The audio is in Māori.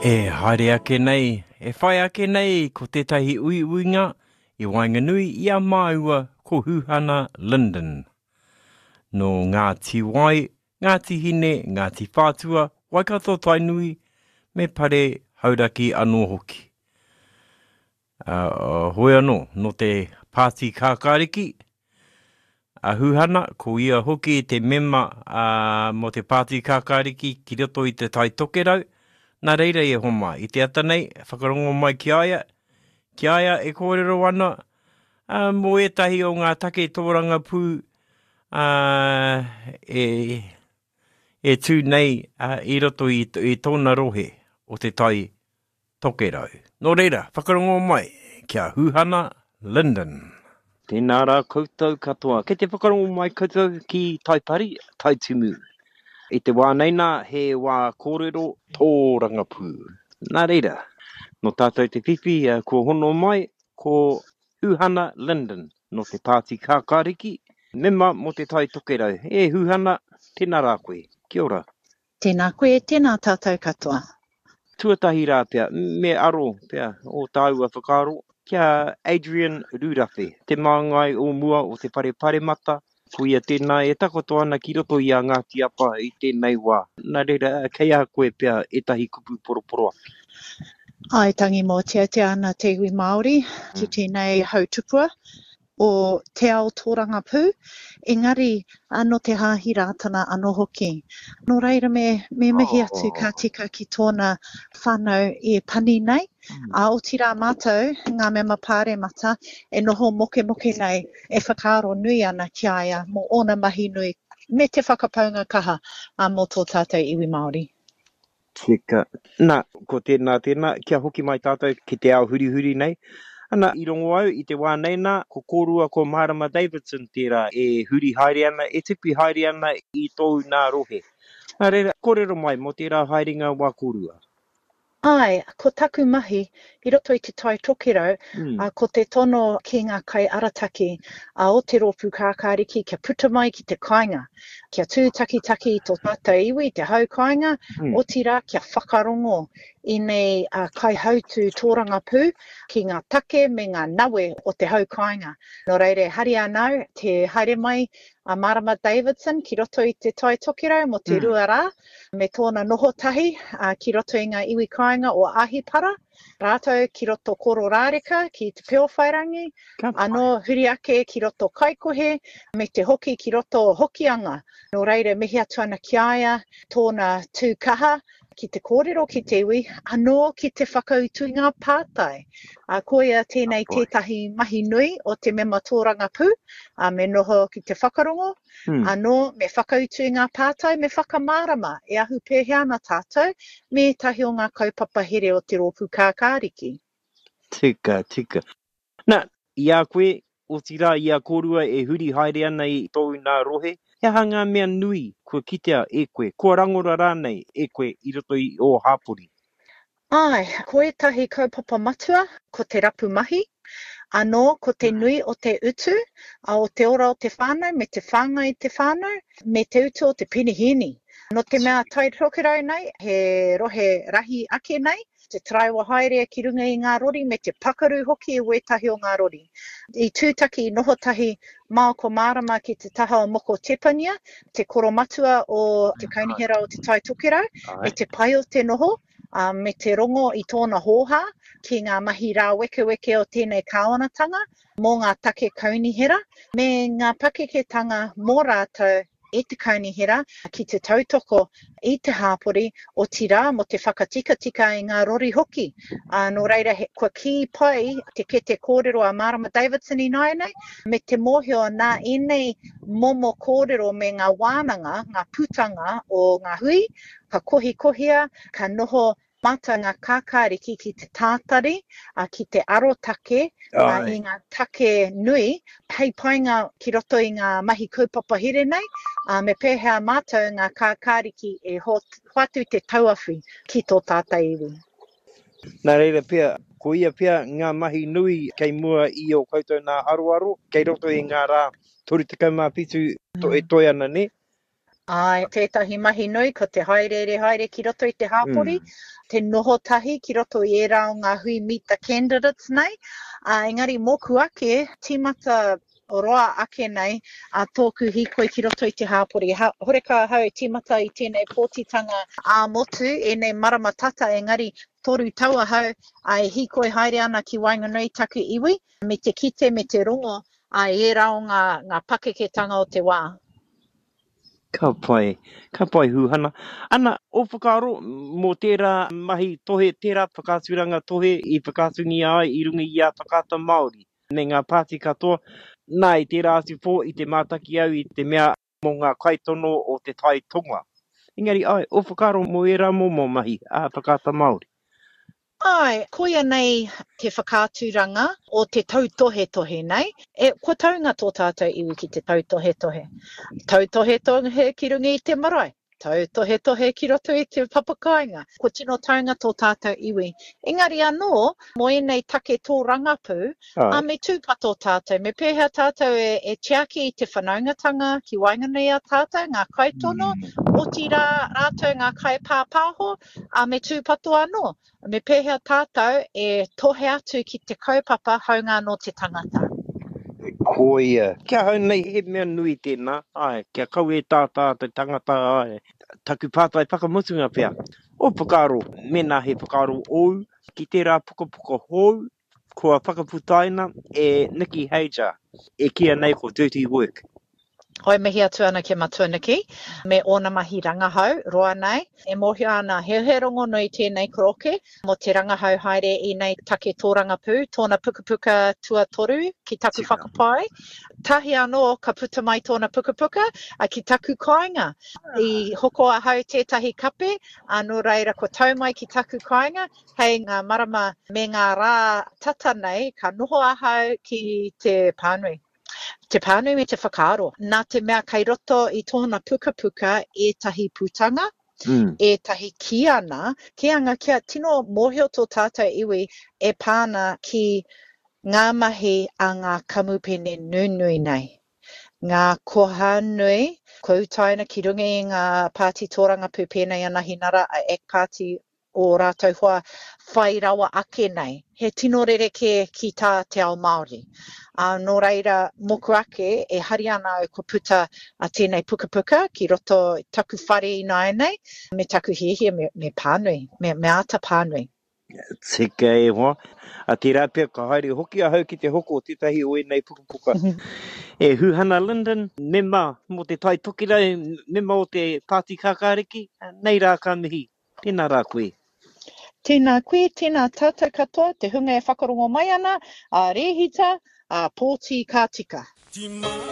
E haere ake nei, e whai ake nei ko tētahi uiuinga I Wainganui I a māua ko Huhana Linden. No Ngāti Wai, Ngāti Hine, Ngāti Whātua, Waikato Tainui, me pare hauraki anō hoki. Hoi anō, no te Pāti Kākāriki, a Huhana, ko ia hoki te mema mo te Pāti Kākāriki ki roto I te tai tokerau. Nā reira e homa, I te atanei, whakarongo mai ki aia e kōrero ana, mo etahi o ngā take tōranga pū e tū nei I roto I tōna rohe o te tai tokerau. Nō reira, whakarongo mai kia Huhana Linden. Tēnā rā koutou katoa. Kei te whakarongo mai koutou ki Taipari, Taitumu. I te wāneina he wā kōrero tōranga pū. Nā reira, no tātou te whiwhi ko hono mai ko Huhana Linden no te Pāti Kākāriki. Mema mo te tai tokerau. E Huhana, tēnā rā koe. Kia ora. Tēnā koe, tēnā tātou katoa. Tuatahi rā pia, me aro pia o tāua whakaro. Kia Adrian Rūrawhi, te māngai o mua o te pare mata. Ko ia tēnā e takoto ana ki roto I a Ngāti Apa I tēnei wā. Nā reira, kei a koe pia etahi kupu poroporoa. Ai tangi mō tia ana te iwi Māori ki tēnei hautupua o te ao tōranga pū. Engari, no te hāhi rātana anō hoki. Nō reira me mihi atu ka tika ki tōna whānau I pani nei. A o tira mātou, ngā mema pāre mata, e noho moke nei, e whakaro nui ana ki aia, mō ona mahi nui, me te whakapaunga kaha mō tō tātou iwi Māori. Tika. Nā, ko tēnā, kia hoki mai tātou ki te ao huri nei. Ana, I rongo au, I te wāneina, ko kōrua ko Marama Davidson tērā, e huri haere ana, e tipi haere ana I tōu nā rohe. Nā reira, kōrero mai mo tērā haerenga wā kōrua. Ai, ko taku mahi, I roto I te tai tokerau, ko te tono ki ngā kai arataki, o te rōpū kākāriki, kia puta mai ki te kāinga, kia tūtaki I tō tātou iwi, te hau kāinga, o tira kia whakarongo I nei kai hautu tōranga pū, ki ngā take me ngā nawe o te hau kāinga. Nō reire, hari anau, te haere mai a Marama Davidson ki roto I te tai tokerau mo te rua rā, me tōna noho tahi ki roto I ngā iwi kāinga o Ahipara, rātou ki roto koro rāreka ki te peo whairangi, anō huri ake ki roto kaikohe, me te hoki ki roto hokianga. Nō reire, mihi atu ana ki aia, tōna tūkaha, ki te kōrero ki te iwi, anō ki te whakautuinga pātai. Ko ia tēnei tētahi mahi nui o te mema tōranga pū, me noho ki te whakarongo, anō me whakautuinga pātai, me whakamārama, e ahu pēhea ana tātou, me tahi o ngā kaupapa here o te rōpū kākāriki. Tika. Nā, I a koe, o tira I a kōrua e huri haere ana I tōu nā rohe, he hanga mea nui kua kitea e koe, kua rangora rānei e koe I roto I o Hapori. Ai, ko etahi kaupapa matua, ko te rapu mahi, anō ko te nui o te utu, o te ora o te whānau, me te whāngai te whānau, me te utu o te pinihini. No te mea tai tokerau nei, he rohe rahi ake nei, te traiwa haerea ki runga I ngā rori, me te pakaru hoki e wetahi o ngā rori. I tūtaki noho tahi mao ko Marama ki te taha o Moko Tepania, te koromatua o te kaunihera o te tai tokerau, me te pai o te noho, me te rongo I tōna hōha, ki ngā mahi rā weke o tēnei kāonatanga, mō ngā take kaunihera, me ngā pakeketanga mō rātou e te kaunihera ki te tautoko I te hāpori o tira mo te whakatika I ngā rori hoki. Nō reira, kua ki pai te kete kōrero a Marama Davidson I nei, me te mōhio nā enei momo kōrero me ngā wānanga, ngā putanga o ngā hui, ka kohia, ka noho mata ngā kākāriki ki te tātari, ki te arotake, I ngā take nui, hei painga ki roto I ngā mahi kaupapa here nei, me pēhea mātou ngā kākāriki e hoatu te tauawhi ki tō tātai iwi. Nā reira pia, ko ia pia ngā mahi nui kei mua I o koutou nā aroaro, kei roto I ngā rā 37 e toi ana ne? Ai, tētahi mahi nui ko te haere ki roto i te hāpori, te noho tahi ki roto i e rao ngā hui meet the candidates nei. Engari moku ake, tīmata o roa ake nei, tōku hikoi ki roto i te hāpori. Horeka hau tīmata i tēnei pōtitanga motu, e nei marama tata, engari toru taua hau, ai hikoi haere ana ki Wainganui taku iwi, me te kite, me te rongo, e rao ngā pakeketanga o te wā. Ka pai hūhana. Ana, o whakaro, mō tērā mahi tohe, tērā whakāturanga tohe i whakātungi ai i runga i a whakāta Māori. Nei ngā pāti katoa, nā i tērā atu pō i te mātaki au i te mea mō ngā kaitono o te tai tonga. Engari, ai, o whakaro mō e rā mō mahi a whakāta Māori. Ai, koia nei te whakāturanga o te tautohe nei. Ko taunga tō tātou iwi ki te tautohe. Tautohe ki runga i te marae. Tautohe ki roto i te papakainga. Ko tino taunga tō tātou iwi. Engari anō, mo enei take tō rangapu, me tūpato tātou. Me pēhea tātou e tiaki i te whanaungatanga ki Wainganui a tātou, ngā kaitono, o tira rātou ngā kai pāpāho, me tūpato anō. Me pēhea tātou e tohe atu ki te kaupapa haunga no te tangata. Koia. Kia hau nei he mea nui tēnā. Ai, kia kau e tātā te tangata ai. Taku pātai whakamutunga pia. O whakaro, mena he whakaro ou, ki tērā puka hou, kua whakaputaina e Nikki Hager. E kia nei ko Dirty Work. Hoi mihi atu ana ke Matuniki, me ona mahi rangahau, roa nei. E mohio ana he rongo nui tēnei koroke, mo te rangahau haere i nei take tō rangapū, tōna pukapuka tuatoru ki taku whakapai. Tahi anō ka puta mai tōna pukapuka, ki taku kāinga. I hoko a hau tētahi kape, anō reira ko tau mai ki taku kāinga, hei ngā marama me ngā rā tata nei, ka noho a hau ki te pānui. Te pānui me te whakaaro. Nā te mea kai roto i tōna pukapuka e tahi putanga, e tahi kianga kia tino mōhio tō tātou iwi e pāna ki ngā mahi a ngā kamupene nunui nei. Ngā koha nui, ko utaina ki runga i ngā pāti tōranga pūpēnei ana hinara a ek pāti o rātou hoa whai rawa ake nei. He tino rereke ki tā te ao Māori. Nō reira, moku ake e hari ana o ko puta a tēnei pukapuka ki roto taku whare i nai nei, me taku hiehia me pānui, me ata pānui. Tika e hoa. A tērā pia ka haere hoki a hau ki te hoko o tētahi o enei pukapuka. E Hūhana Linden, mema mo te tai tokirai, mema o te pāti kākāriki, nei rā ka mihi. Tēnā rā koe. Tēnā koe, tēnā tātou katoa, te hunga e whakarongo mai ana, a rehita, a pōti kā tika.